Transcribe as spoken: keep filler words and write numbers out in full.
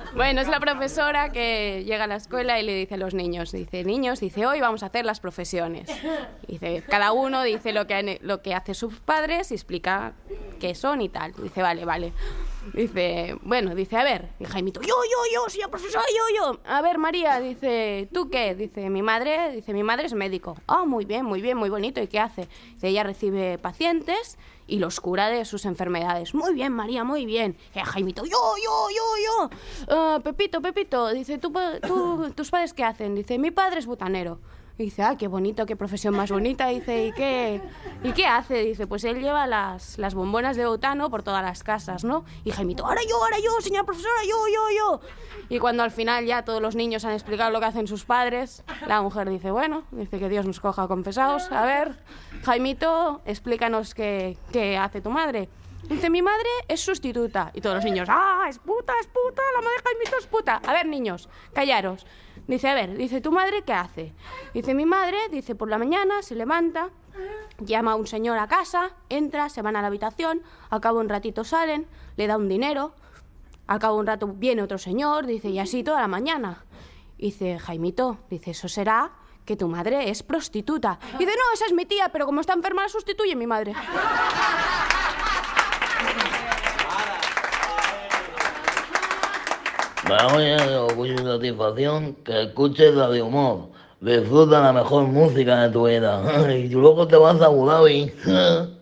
Bueno, es la profesora que llega a la escuela y le dice a los niños, dice, niños, dice, hoy vamos a hacer las profesiones. Dice, cada uno dice lo que, lo que hace sus padres y explica qué son y tal. Dice, vale, vale. Dice, bueno, dice, a ver, y Jaimito, yo, yo, yo, señor profesor, yo, yo. A ver, María, dice, ¿tú qué? Dice, mi madre, dice, mi madre es médico. Ah, oh, muy bien, muy bien, muy bonito. ¿Y qué hace? Dice, ella recibe pacientes y los cura de sus enfermedades. Muy bien, María, muy bien. Y Jaimito, yo, yo, yo, yo. Uh, Pepito, Pepito, dice, ¿tú, tú, ¿tus padres qué hacen? Dice, mi padre es butanero. Y dice, ah, qué bonito, qué profesión más bonita. Dice, ¿y qué, ¿y qué hace? Dice, pues él lleva las, las bombonas de butano por todas las casas, ¿no? Y Jaimito, ahora yo, ahora yo, señora profesora, yo, yo, yo. Y cuando al final ya todos los niños han explicado lo que hacen sus padres, la mujer dice, bueno, dice que Dios nos coja confesados. A ver, Jaimito, explícanos qué, qué hace tu madre. Dice, mi madre es sustituta. Y todos los niños, ah, es puta, es puta, la madre de Jaimito es puta. A ver, niños, callaros. Dice, a ver, dice, ¿tu madre qué hace? Dice, mi madre, dice, por la mañana se levanta, llama a un señor a casa, entra, se van a la habitación, al cabo de un ratito salen, le da un dinero, al cabo de un rato viene otro señor, dice, y así toda la mañana. Dice, Jaimito, dice, eso será que tu madre es prostituta. Dice, no, esa es mi tía, pero como está enferma la sustituye mi madre. Para hoy es orgullo y satisfacción que escuches la de humor. Disfruta la mejor música de tu vida. Y luego te vas a Abu Dhabi.